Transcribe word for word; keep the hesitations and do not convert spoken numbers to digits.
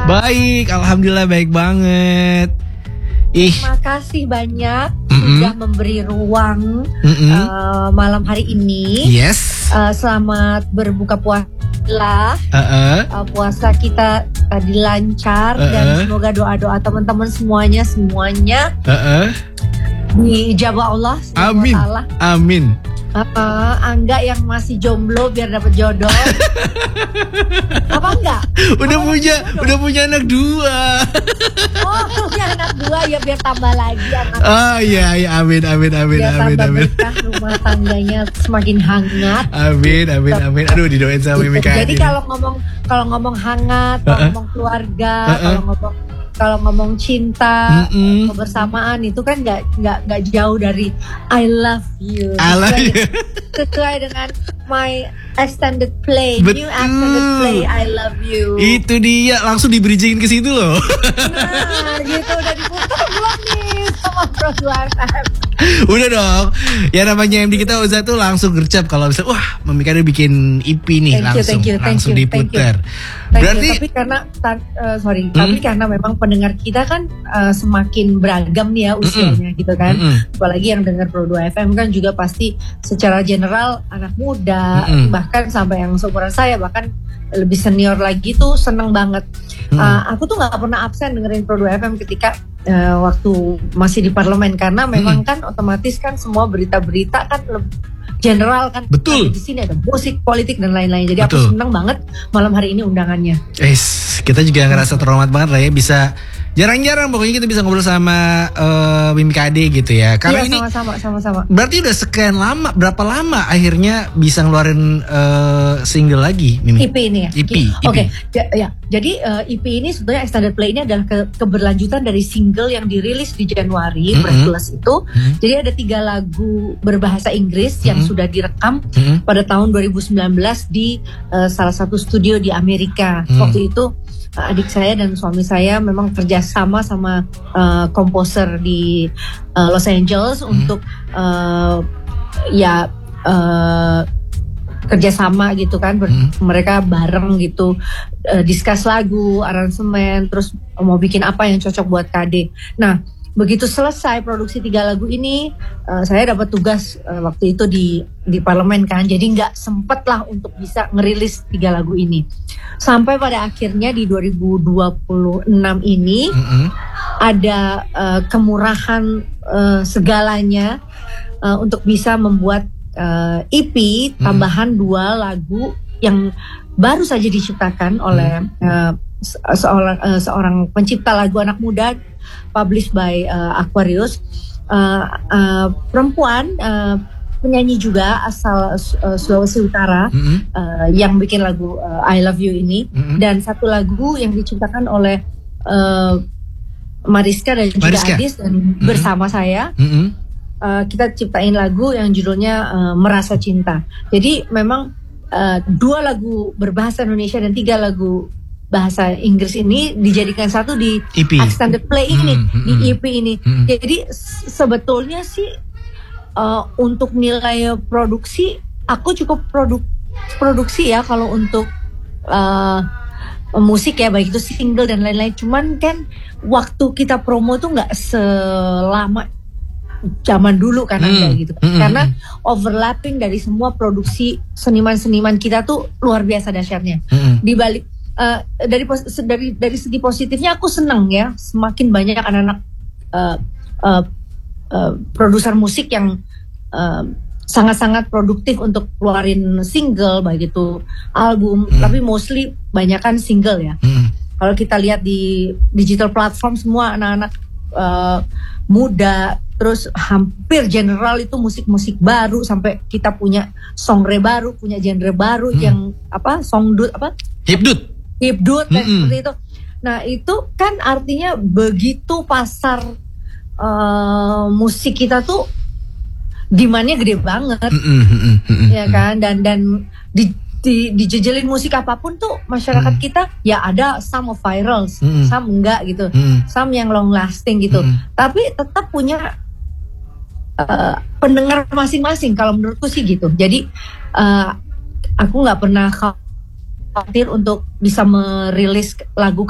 Baik, alhamdulillah baik banget. Ih. Terima kasih banyak Mm-mm. sudah memberi ruang uh, malam hari ini. Yes. Uh, selamat berbuka puasa. Uh-uh. Uh, puasa kita tadi lancar uh-uh. dan semoga doa-doa teman-teman semuanya semuanya uh-uh. dijabah Allah. Amin. Allah. Amin. Uh, Angga yang masih jomblo biar dapat jodoh. Apa enggak? Udah Apa punya, udah punya anak dua. Oh, punya anak dua ya biar tambah lagi anak. Oh iya, iya, amin, amin, amin, biar amin, amin. Berkah rumah tangganya semakin hangat. Amin, amin, amin. Aduh, didoain sama Mimi Kak. Jadi kalau ngomong kalau ngomong hangat, kalau uh-uh. ngomong keluarga, uh-uh. kalau ngomong kalau ngomong cinta, Mm-mm. kebersamaan itu kan nggak nggak nggak jauh dari I love you. I love you. Sesuai dengan my extended play, Betul. New extended play I love you. Itu dia, langsung di bridging ke situ loh. Nah, gitu udah diputar belum nih sama Pro dua F M. Udah dong. Ya namanya M D kita Uza tuh langsung gercep kalau bisa wah Mami Kade bikin E P nih thank langsung you, thank you, langsung thank you, diputar. Thank you. Berarti tapi karena uh, sorry, hmm? tapi karena memang pendengar kita kan uh, semakin beragam nih ya usianya Mm-mm. gitu kan. Mm-mm. Apalagi yang dengar Pro dua F M kan juga pasti secara general anak muda, Mm-mm. bahkan sampai yang seumuran saya bahkan lebih senior lagi tuh seneng banget. Hmm. Uh, aku tuh nggak pernah absen dengerin Pro dua F M ketika uh, waktu masih di parlemen karena memang hmm. kan otomatis kan semua berita-berita kan lebih general kan. Betul. Di sini ada musik, politik dan lain-lain. Jadi Betul. aku seneng banget malam hari ini undangannya. Yes, kita juga ngerasa terhormat banget lah ya bisa jarang-jarang pokoknya kita bisa ngobrol sama uh, Mimi Kade gitu ya. Karena iya, ini sama-sama, sama-sama. Berarti udah sekian lama, berapa lama akhirnya bisa ngeluarin uh, single lagi, Mimi? E P ini ya. E P. Oke, okay. ya, ya. Jadi uh, E P ini sebetulnya extended play ini adalah ke keberlanjutan dari single yang dirilis di Januari, mm-hmm. Breathless itu. Mm-hmm. Jadi ada tiga lagu berbahasa Inggris mm-hmm. yang sudah direkam mm-hmm. pada tahun dua ribu sembilan belas di uh, salah satu studio di Amerika. Mm-hmm. Waktu itu adik saya dan suami saya memang kerjasama sama uh, komposer di uh, Los Angeles hmm. untuk uh, ya uh, kerjasama gitu kan, Ber- hmm. mereka bareng gitu uh, discuss lagu, aransemen, terus mau bikin apa yang cocok buat Kade. Nah begitu selesai produksi tiga lagu ini, uh, saya dapat tugas uh, waktu itu di di parlemen kan, jadi nggak sempet lah untuk bisa ngerilis tiga lagu ini. Sampai pada akhirnya di dua ribu dua puluh enam ini mm-hmm. ada uh, kemurahan uh, segalanya uh, untuk bisa membuat uh, E P tambahan mm-hmm. dua lagu yang baru saja diciptakan oleh uh, seorang uh, seorang pencipta lagu anak muda, published by uh, Aquarius, uh, uh, perempuan, uh, penyanyi juga asal uh, Sulawesi Utara, mm-hmm. uh, yang bikin lagu uh, I Love You ini, mm-hmm. dan satu lagu yang diciptakan oleh uh, Mariska dan juga Mariska. Adis dan mm-hmm. bersama saya, mm-hmm. uh, kita ciptain lagu yang judulnya uh, Merasa Cinta. Jadi memang uh, dua lagu berbahasa Indonesia dan tiga lagu bahasa Inggris ini dijadikan satu di E P. extended play ini, mm-hmm. di E P ini. Mm-hmm. Jadi sebetulnya sih uh, untuk nilai produksi aku cukup produk produksi ya kalau untuk uh, musik ya, baik itu single dan lain-lain. Cuman kan waktu kita promo tuh nggak selama zaman dulu kan mm. ada gitu. Mm-hmm. Karena overlapping dari semua produksi seniman-seniman kita tuh luar biasa dahsyatnya. Mm-hmm. Di balik Uh, dari dari dari segi positifnya aku senang ya, semakin banyak anak-anak uh, uh, uh, produser musik yang uh, sangat-sangat produktif untuk keluarin single, baik itu album, hmm. tapi mostly banyakan single ya. Hmm. Kalau kita lihat di digital platform semua anak-anak uh, muda, terus hampir general itu musik-musik baru, sampai kita punya genre baru, punya genre baru hmm. yang apa songdut apa hipdut. Hipdut dan mm-hmm. seperti itu. Nah itu kan artinya begitu pasar uh, musik kita tuh demand-nya gede banget, mm-hmm. ya kan, dan dan di, di dijejelin musik apapun tuh masyarakat mm-hmm. kita ya ada some of virals, mm-hmm. some enggak gitu, mm-hmm. some yang long lasting gitu, mm-hmm. tapi tetap punya uh, pendengar masing-masing kalau menurutku sih gitu. Jadi uh, aku nggak pernah khawatir untuk bisa merilis lagu